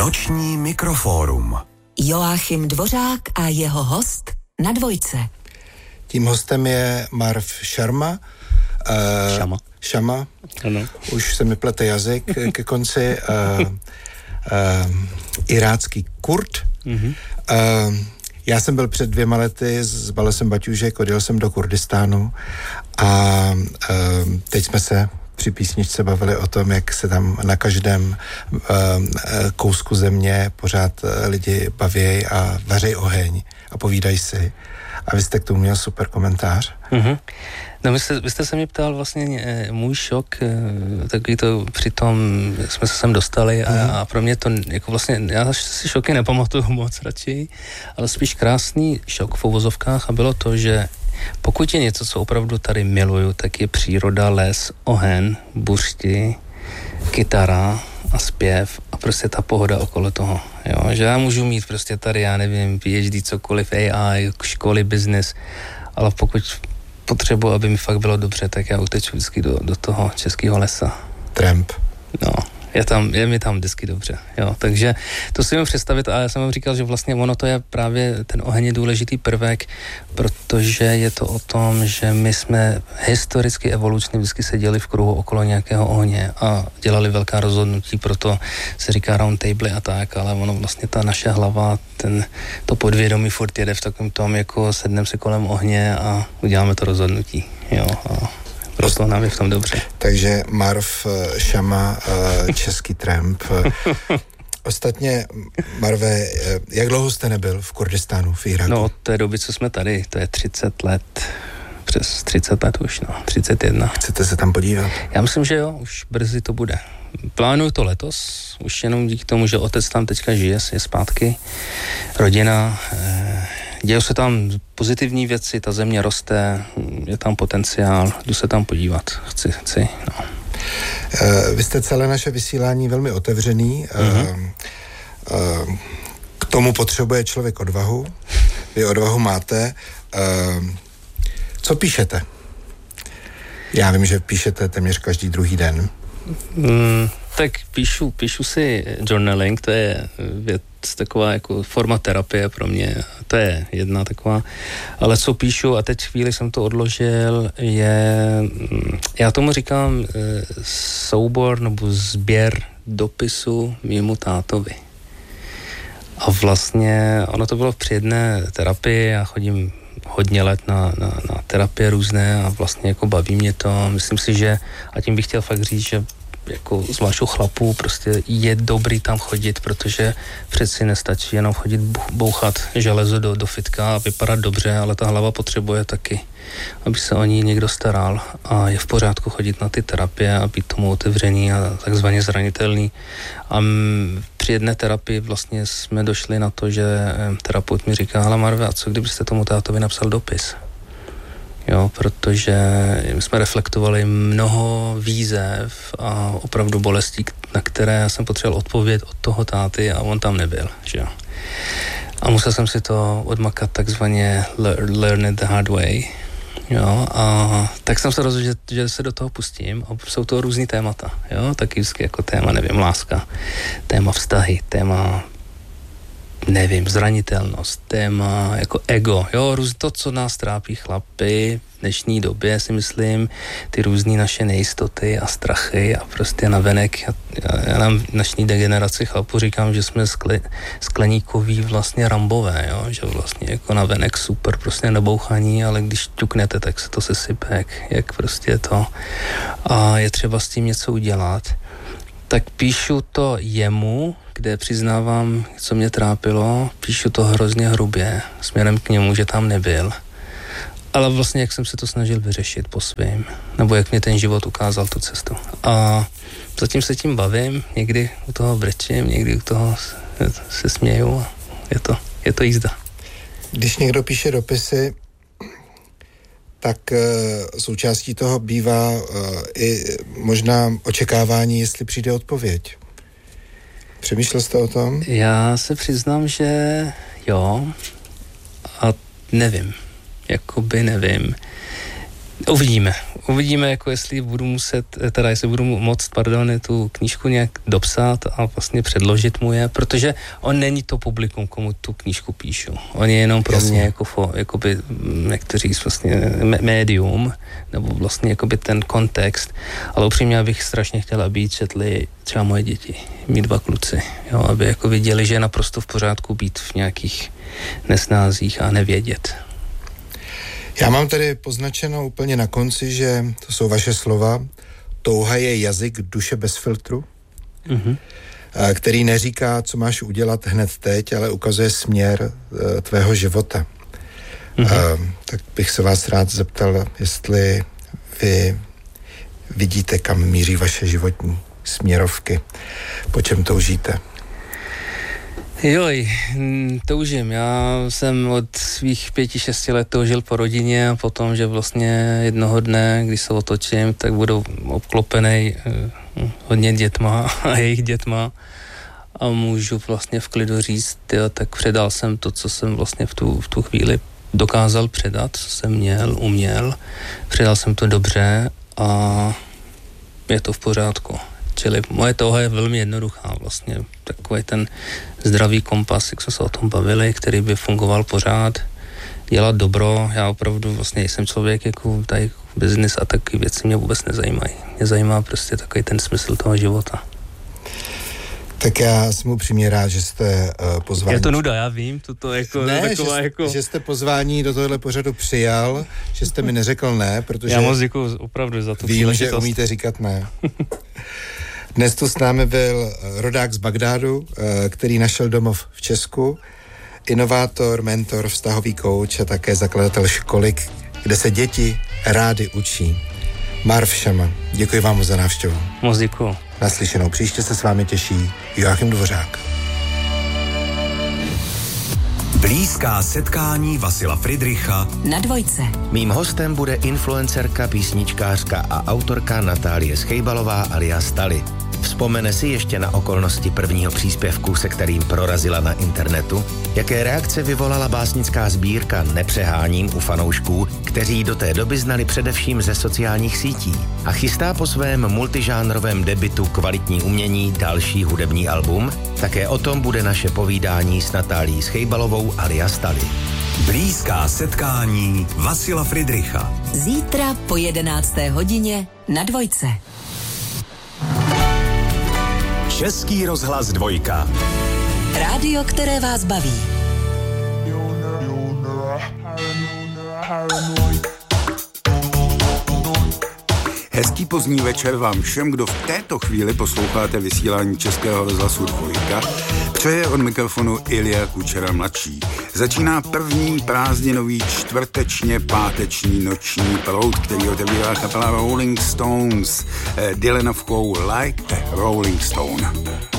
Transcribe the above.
Noční mikrofórum. Joachim Dvořák a jeho host na Dvojce. Tím hostem je Marv Sharma. Shama. Ano. Už se mi plete jazyk ke konci. Irácký Kurd. Mm-hmm. Já jsem byl před 2 lety s Balesem Baťužek, odjel jsem do Kurdistánu a teď jsme se při písničce bavili o tom, jak se tam na každém kousku země pořád lidi baví a vaří oheň a povídají si. A vy jste k tomu měl super komentář. Mm-hmm. No vy jste se mě ptal vlastně můj šok, takový to přitom jsme se sem dostali a pro mě to jako vlastně, já si šoky nepamatuju moc radši, ale spíš krásný šok v uvozovkách a bylo to, že pokud je něco, co opravdu tady miluju, tak je příroda, les, oheň, buřti, kytara a zpěv a prostě ta pohoda okolo toho. Jo? Že já můžu mít prostě tady, já nevím, PhD, cokoliv, AI, školy, business, ale pokud potřebuji, aby mi fakt bylo dobře, tak já uteču vždycky do toho českého lesa. Tramp. No, je mi tam vždycky dobře, jo, takže to si můžu představit a já jsem vám říkal, že vlastně ono to je právě, ten oheň je důležitý prvek, protože je to o tom, že my jsme historicky, evolučně vždycky seděli v kruhu okolo nějakého ohně a dělali velká rozhodnutí, proto se říká round table a tak, ale ono vlastně ta naše hlava, to podvědomí furt jede v takovém tom, jako sedneme si kolem ohně a uděláme to rozhodnutí, jo, a proto nám je v tom dobře. Takže Marv Shama, český Tramp. Ostatně, Marve, jak dlouho jste nebyl v Kurdistánu, v Iráku? No od té doby, co jsme tady, to je 30 let, přes 30 let už, 31. Chcete se tam podívat? Já myslím, že jo, už brzy to bude. Plánuju to letos, už jenom díky tomu, že otec tam teďka žije, je zpátky, rodina, dějou se tam pozitivní věci, ta země roste, je tam potenciál, jdu se tam podívat, chci, no. Vy jste celé naše vysílání velmi otevřený, k tomu potřebuje člověk odvahu, vy odvahu máte. Co píšete? Já vím, že píšete téměř každý druhý den. Tak píšu si journaling, to je věc taková jako forma terapie pro mě, to je jedna taková, ale co píšu a teď chvíli jsem to odložil, já tomu říkám soubor nebo sběr dopisu mému tátovi. A vlastně ono to bylo při jedné terapii, já chodím hodně let na terapie různé a vlastně jako baví mě to, myslím si, že a tím bych chtěl fakt říct, že jako zvlášť u chlapů prostě je dobrý tam chodit, protože přeci nestačí jenom chodit bouchat železo do fitka a vypadat dobře, ale ta hlava potřebuje taky, aby se o ní někdo staral a je v pořádku chodit na ty terapie a být tomu otevřený a takzvaně zranitelný. A při jedné terapii vlastně jsme došli na to, že terapeut mi říká, ale Marve, a co kdybyste tomu tátovi napsal dopis? Jo, protože jsme reflektovali mnoho výzev a opravdu bolestí, na které já jsem potřeboval odpovědět od toho táty a on tam nebyl, že jo. A musel jsem si to odmakat takzvaně learn it the hard way, jo, a tak jsem se rozhodl, že se do toho pustím a jsou to různý témata, jo, taky vždycky jako téma, nevím, láska, téma vztahy, téma nevím, zranitelnost, téma jako ego, jo, to, co nás trápí chlapy v dnešní době, si myslím, ty různý naše nejistoty a strachy a prostě navenek, já nám dnešní degeneraci chlapů říkám, že jsme skleníkoví vlastně Rambové, jo, že vlastně jako navenek super prostě nabouchaní, ale když ťuknete, tak se to sesype, jak prostě to a je třeba s tím něco udělat. Tak píšu to jemu, kde přiznávám, co mě trápilo, píšu to hrozně hrubě, směrem k němu, že tam nebyl. Ale vlastně, jak jsem se to snažil vyřešit po svým, nebo jak mě ten život ukázal tu cestu. A zatím se tím bavím, někdy u toho brečím, někdy u toho se směju a je to jízda. Když někdo píše dopisy, tak součástí toho bývá i možná očekávání, jestli přijde odpověď. Přemýšlel jste o tom? Já se přiznám, že jo a nevím. Jakoby nevím. Uvidíme. uvidíme, jako jestli budu moct, tu knížku nějak dopsat a vlastně předložit mu je, protože on není to publikum, komu tu knížku píšu. On je jenom pro mě jakoby někteří vlastně médium, nebo vlastně jakoby ten kontext, ale upřímně bych strašně chtěla, aby četli třeba moje děti, mít 2 kluci, jo, aby jako viděli, že je naprosto v pořádku být v nějakých nesnázích a nevědět. Já mám tady poznačeno úplně na konci, že to jsou vaše slova, touha je jazyk duše bez filtru, který neříká, co máš udělat hned teď, ale ukazuje směr tvého života. Tak bych se vás rád zeptal, jestli vy vidíte, kam míří vaše životní směrovky, po čem toužíte. Joj, toužím. Já jsem od svých 5-6 let toužil po rodině a potom, že vlastně jednoho dne, když se otočím, tak budu obklopený hodně dětma a jejich dětma a můžu vlastně v klidu říct, tak předal jsem to, co jsem vlastně v tu chvíli dokázal předat, co jsem uměl. Předal jsem to dobře a je to v pořádku. Čili moje touha je velmi jednoduchá vlastně. Takový ten zdravý kompas, jak jsme se o tom bavili, který by fungoval pořád, dělat dobro. Já opravdu vlastně jsem člověk jako tady business a taky věci mě vůbec nezajímají. Mě zajímá prostě takový ten smysl toho života. Tak já jsem upřímně rád, že jste pozvání. Je to nuda, já vím, toto jako ne, taková že jste pozvání do tohohle pořadu přijal, že jste mi neřekl ne, protože já moc děkuju opravdu za tu vím, že umíte říkat ne. Dnes tu s námi byl rodák z Bagdádu, který našel domov v Česku, inovátor, mentor, vztahový kouč a také zakladatel školy, kde se děti rády učí. Marv Šama, děkuji vám za návštěvu. Moc děkuju. Naslyšenou. Příště se s vámi těší Joachim Dvořák. Blízká setkání Vasila Friedricha na Dvojce. Mým hostem bude influencerka, písničkářka a autorka Natálie Schejbalová alias Tali. Vzpomene si ještě na okolnosti prvního příspěvku, se kterým prorazila na internetu, jaké reakce vyvolala básnická sbírka Nepřeháním u fanoušků, kteří do té doby znali především ze sociálních sítí, a chystá po svém multižánrovém debutu Kvalitní umění další hudební album. Také o tom bude naše povídání s Natálií Schejbalovou alias Tali. Blízká setkání Vasila Friedricha. Zítra po 11. hodině na Dvojce. Český rozhlas Dvojka. Rádio, které vás baví. Hezký pozdní večer vám všem, kdo v této chvíli posloucháte vysílání Českého rozhlasu Dvojka. Přeje od mikrofonu Ilja Kučera mladší. Začíná první prázdninový čtvrtečně páteční noční proud, který otevírá kapela Rolling Stones Dylanovkou Like a Rolling Stone.